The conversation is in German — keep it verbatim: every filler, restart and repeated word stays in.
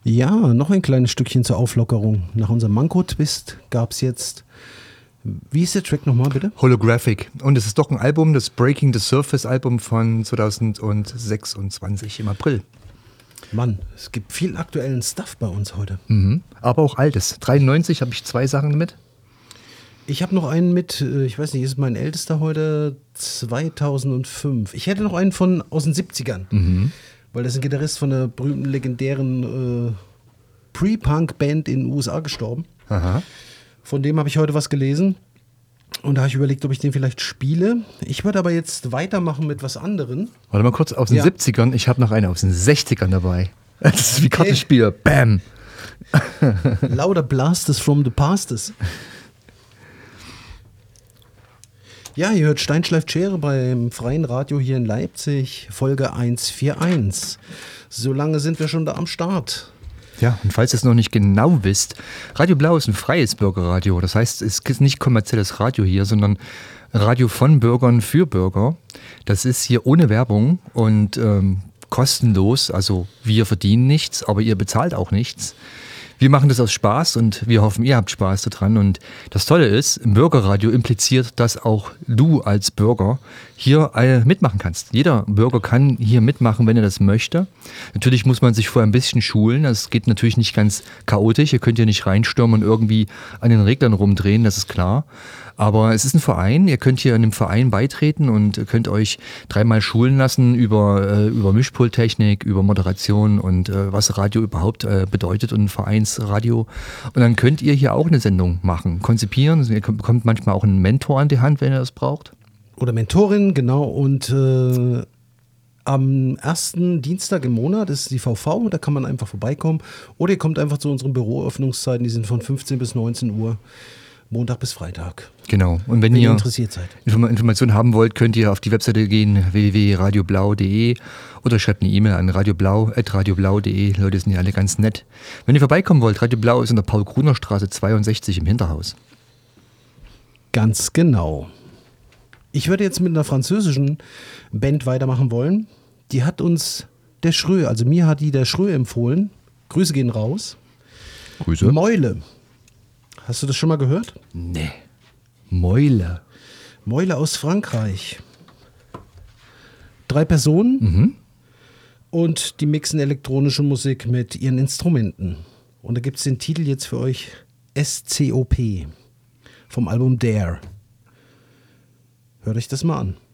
Ja, noch ein kleines Stückchen zur Auflockerung. Nach unserem Manko-Twist gab es jetzt, wie ist der Track nochmal bitte? Holographic. Und es ist doch ein Album, das Breaking the Surface Album von zweitausendsechsundzwanzig im April. Mann, es gibt viel aktuellen Stuff bei uns heute. Mhm. Aber auch altes. dreiundneunzig habe ich zwei Sachen mit. Ich habe noch einen mit, ich weiß nicht, ist mein ältester heute zweitausendfünf. Ich hätte noch einen von aus den siebzigern. Mhm. Weil das ist ein Gitarrist von einer berühmten, legendären äh, Pre-Punk-Band in den U S A gestorben. Aha. Von dem habe ich heute was gelesen. Und da habe ich überlegt, ob ich den vielleicht spiele. Ich würde aber jetzt weitermachen mit was anderem. Warte mal kurz, aus den Ja. siebzigern, ich habe noch einen aus den sechzigern dabei. Das ist wie Kartenspiel. Bam! Lauter Blasters from the Pastes. Ja, ihr hört Steinschleif Schere beim Freien Radio hier in Leipzig, Folge hundertvierundvierzig. So lange sind wir schon da am Start. Ja, und falls ihr es noch nicht genau wisst, Radio Blau ist ein freies Bürgerradio. Das heißt, es ist nicht kommerzielles Radio hier, sondern Radio von Bürgern für Bürger. Das ist hier ohne Werbung und ähm, kostenlos. Also wir verdienen nichts, aber ihr bezahlt auch nichts. Wir machen das aus Spaß und wir hoffen, ihr habt Spaß daran. Und das Tolle ist, im Bürgerradio impliziert, dass auch du als Bürger hier äh, mitmachen kannst. Jeder Bürger kann hier mitmachen, wenn er das möchte. Natürlich muss man sich vorher ein bisschen schulen. Das geht natürlich nicht ganz chaotisch. Ihr könnt hier nicht reinstürmen und irgendwie an den Reglern rumdrehen, das ist klar. Aber es ist ein Verein, ihr könnt hier in dem Verein beitreten und könnt euch dreimal schulen lassen über, äh, über Mischpulttechnik, über Moderation und äh, was Radio überhaupt äh, bedeutet und ein Vereinsradio. Und dann könnt ihr hier auch eine Sendung machen, konzipieren. Ihr bekommt manchmal auch einen Mentor an die Hand, wenn ihr das braucht. Oder Mentorin, genau. Und äh, am ersten Dienstag im Monat ist die V V, da kann man einfach vorbeikommen. Oder ihr kommt einfach zu unseren Büroöffnungszeiten, die sind von fünfzehn bis neunzehn Uhr. Montag bis Freitag. Genau. Und wenn, wenn ihr ihr interessiert seid. Informationen haben wollt, könnt ihr auf die Webseite gehen, w w w punkt radioblau punkt d e oder schreibt eine E-Mail an radioblau at radioblau punkt d e. Leute sind ja alle ganz nett. Wenn ihr vorbeikommen wollt, Radio Blau ist in der Paul-Kruner-Straße zweiundsechzig im Hinterhaus. Ganz genau. Ich würde jetzt mit einer französischen Band weitermachen wollen. Die hat uns der Schrö, also mir hat die der Schrö empfohlen. Grüße gehen raus. Grüße. Mäule. Hast du das schon mal gehört? Nee. Mäule. Mäule aus Frankreich. Drei Personen Mhm. und die mixen elektronische Musik mit ihren Instrumenten. Und da gibt es den Titel jetzt für euch S C O P vom Album Dare. Hört euch das mal an.